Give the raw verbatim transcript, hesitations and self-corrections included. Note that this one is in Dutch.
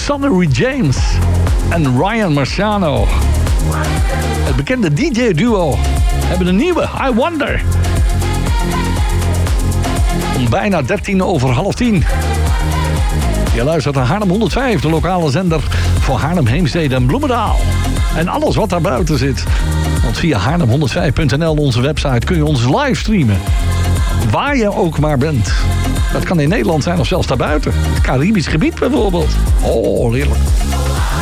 Sonny James en Ryan Marciano. Het bekende D J-duo hebben een nieuwe, I Wonder. Om bijna dertien over half tien. Je luistert naar Haarlem honderdvijf, de lokale zender voor Haarlem, Heemstede en Bloemendaal. En alles wat daar buiten zit. Want via haarlem honderdvijf punt n l, onze website, kun je ons livestreamen. Waar je ook maar bent. Dat kan in Nederland zijn of zelfs daarbuiten. Het Caribisch gebied bijvoorbeeld. Oh, heerlijk.